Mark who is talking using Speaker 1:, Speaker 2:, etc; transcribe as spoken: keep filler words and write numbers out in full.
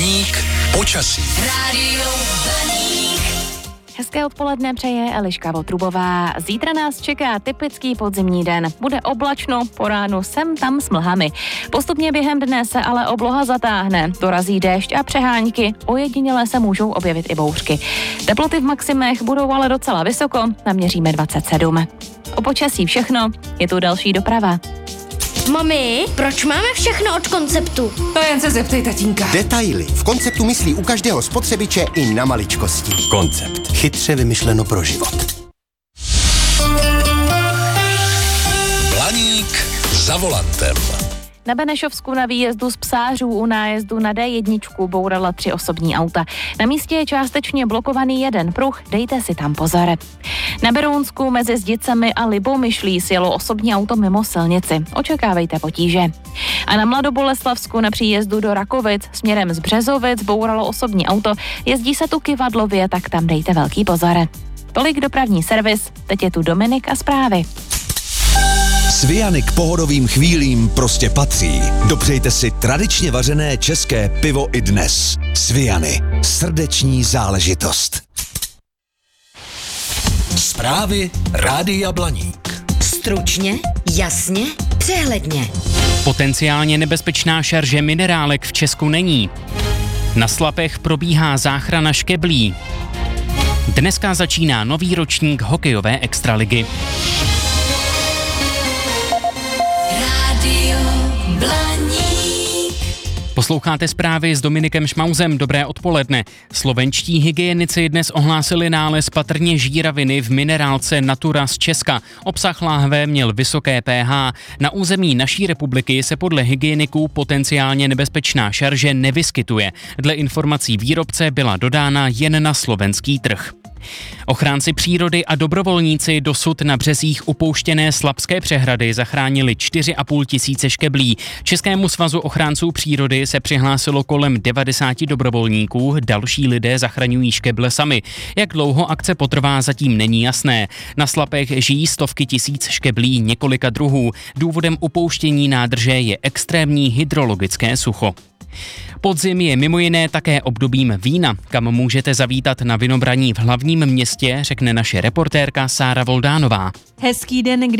Speaker 1: Blaník počasí.
Speaker 2: Rádio Blaník.
Speaker 3: Hezké odpoledne přeje Eliška Votrubová. Zítra nás čeká typický podzimní den. Bude oblačno, po ránu sem tam s mlhami. Postupně během dne se ale obloha zatáhne. Dorazí déšť a přehánky. Ojediněle se můžou objevit i bouřky. Teploty v maximech budou ale docela vysoko. Naměříme dvacet sedm. O počasí všechno. Je tu další doprava.
Speaker 4: Mami, proč máme všechno od Konceptu?
Speaker 5: To jen se zeptej tatínka.
Speaker 6: Detaily. V Konceptu myslí u každého spotřebiče i na maličkosti.
Speaker 1: Koncept.
Speaker 6: Chytře vymyšleno pro život.
Speaker 1: Blaník za volantem.
Speaker 3: Na Benešovsku na výjezdu z Psářů u nájezdu na dé jedna bourala tři osobní auta. Na místě je částečně blokovaný jeden pruh, dejte si tam pozor. Na Berounsku mezi Zdicemi a Libomyšlí sjelo osobní auto mimo silnici. Očekávejte potíže. A na Mladoboleslavsku na příjezdu do Rakovic směrem z Březovic bouralo osobní auto. Jezdí se tu kyvadlově, tak tam dejte velký pozor. Tolik dopravní servis, teď je tu Dominik a zprávy.
Speaker 7: Sviany k pohodovým chvílím prostě patří. Dopřejte si tradičně vařené české pivo i dnes. Sviany. Srdeční záležitost.
Speaker 1: Zprávy Rádia Blaník.
Speaker 2: Stručně, jasně, přehledně.
Speaker 8: Potenciálně nebezpečná šarže minerálek v Česku není. Na Slapech probíhá záchrana škeblí. Dneska začíná nový ročník hokejové extraligy.
Speaker 2: Rádio Blaník.
Speaker 8: Posloucháte zprávy s Dominikem Šmauzem. Dobré odpoledne. Slovenští hygienici dnes ohlásili nález patrně žíraviny v minerálce Natura z Česka. Obsah láhve měl vysoké pH. Na území naší republiky se podle hygieniků potenciálně nebezpečná šarže nevyskytuje. Dle informací výrobce byla dodána jen na slovenský trh. Ochránci přírody a dobrovolníci dosud na březích upouštěné Slapské přehrady zachránili čtyři a půl tisíce škeblí. Českému svazu ochránců přírody se přihlásilo kolem devadesát dobrovolníků, další lidé zachraňují škeble sami. Jak dlouho akce potrvá, zatím není jasné. Na Slapech žijí stovky tisíc škeblí několika druhů. Důvodem upouštění nádrže je extrémní hydrologické sucho. Podzim je mimo jiné také obdobím vína, kam můžete zavítat na vinobraní v hlavním městě, řekne naše reportérka Sára Voldánová.
Speaker 9: Hezký den,